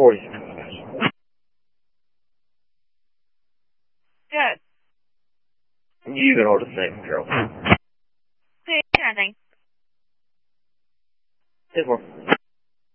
40. Good. You can hold the same, girl. Okay, nothing. 10-4.